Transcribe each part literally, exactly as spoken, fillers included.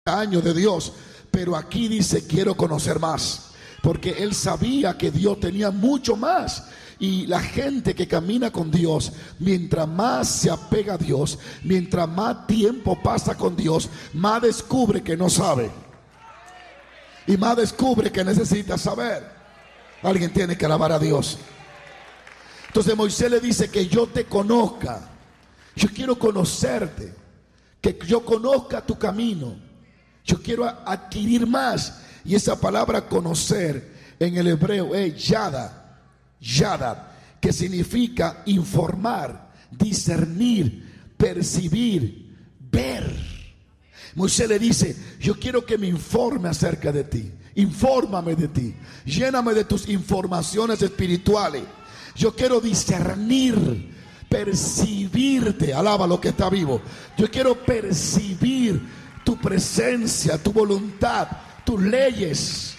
años de Dios, pero aquí dice quiero conocer más, porque él sabía que Dios tenía mucho más. Y la gente que camina con Dios, mientras más se apega a Dios, mientras más tiempo pasa con Dios, más descubre que no sabe y más descubre que necesita saber. Alguien tiene que alabar a Dios. Entonces Moisés le dice que yo te conozca, yo quiero conocerte, que yo conozca tu camino. Yo quiero adquirir más. Y esa palabra conocer en el hebreo es yada, yada, que significa informar, discernir, percibir, ver. Moisés le dice, yo quiero que me informe acerca de ti. Infórmame de ti, lléname de tus informaciones espirituales. Yo quiero discernir, percibirte. Alaba lo que está vivo. Yo quiero percibir tu presencia, tu voluntad, tus leyes.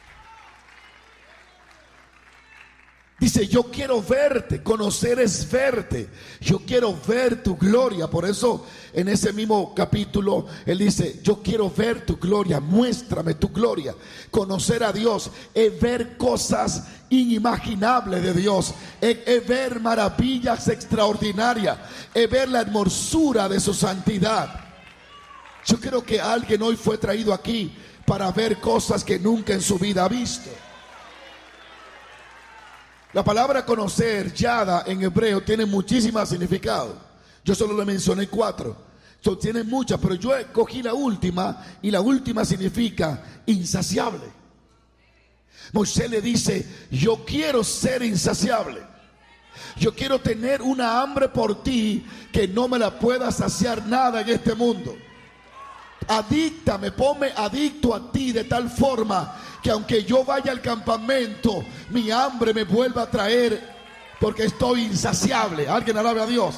Dice, yo quiero verte. Conocer es verte. Yo quiero ver tu gloria. Por eso en ese mismo capítulo él dice, yo quiero ver tu gloria, muéstrame tu gloria. Conocer a Dios es ver cosas inimaginables de Dios, es, es ver maravillas extraordinarias, es ver la hermosura de su santidad. Yo creo que alguien hoy fue traído aquí para ver cosas que nunca en su vida ha visto. La palabra conocer, yada, en hebreo tiene muchísimos significados. Yo solo le mencioné cuatro. So, tiene muchas, pero yo escogí la última, y la última significa insaciable. Moisés le dice, yo quiero ser insaciable. Yo quiero tener una hambre por ti que no me la pueda saciar nada en este mundo. Adíctame, ponme adicto a ti de tal forma que aunque yo vaya al campamento, mi hambre me vuelva a traer, porque estoy insaciable. Alguien alabe a Dios.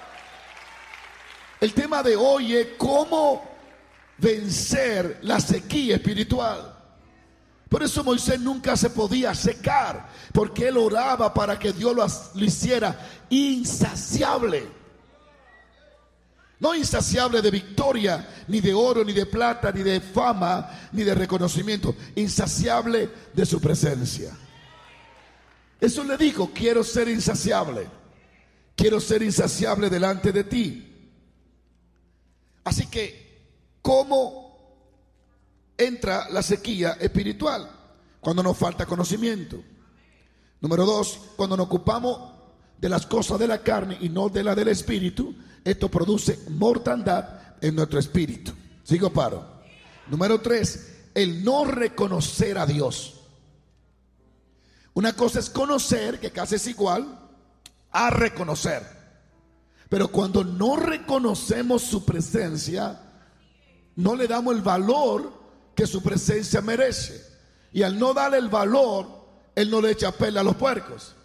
El tema de hoy es cómo vencer la sequía espiritual. Por eso Moisés nunca se podía secar, porque él oraba para que Dios lo, lo hiciera insaciable. No insaciable de victoria, ni de oro, ni de plata, ni de fama, ni de reconocimiento. Insaciable de su presencia. Eso le dijo, quiero ser insaciable. Quiero ser insaciable delante de ti. Así que, ¿cómo entra la sequía espiritual? Cuando nos falta conocimiento. Número dos, cuando nos ocupamos de las cosas de la carne y no de la del espíritu, esto produce mortandad en nuestro espíritu. Sigo paro. Número tres, el no reconocer a Dios. Una cosa es conocer, que casi es igual a reconocer. Pero cuando no reconocemos su presencia, no le damos el valor que su presencia merece. Y al no darle el valor, él no le echa pela a los puercos.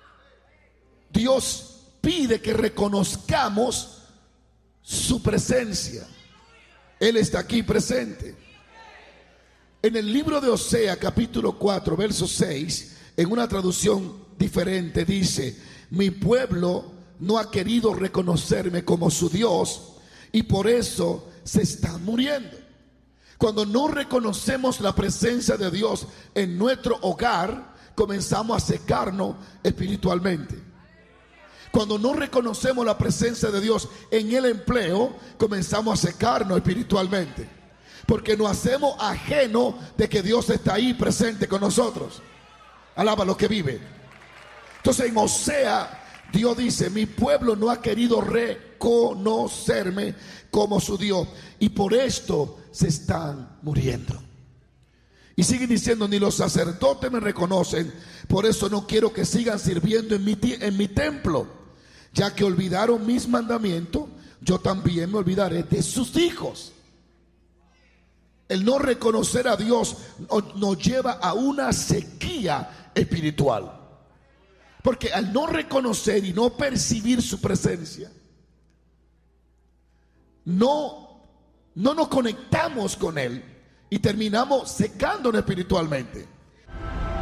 Dios pide que reconozcamos su presencia. Él está aquí presente. En el libro de Osea, capítulo cuatro, verso seis, en una traducción diferente dice, mi pueblo no ha querido reconocerme como su Dios y por eso se están muriendo. Cuando no reconocemos la presencia de Dios en nuestro hogar, comenzamos a secarnos espiritualmente. Cuando no reconocemos la presencia de Dios en el empleo, comenzamos a secarnos espiritualmente, porque nos hacemos ajeno de que Dios está ahí presente con nosotros. Alaba lo que vive. Entonces en Osea, Dios dice, mi pueblo no ha querido reconocerme como su Dios y por esto se están muriendo. Y sigue diciendo, ni los sacerdotes me reconocen, por eso no quiero que sigan sirviendo en mi, en mi templo. Ya que olvidaron mis mandamientos, yo también me olvidaré de sus hijos. El no reconocer a Dios nos lleva a una sequía espiritual. Porque al no reconocer y no percibir su presencia, no, no nos conectamos con Él y terminamos secándonos espiritualmente.